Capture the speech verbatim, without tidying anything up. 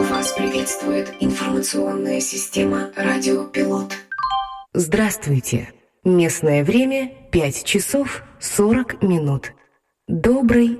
Вас приветствует информационная система «Радио Пилот». Здравствуйте. Местное время пять часов сорок минут. Добрый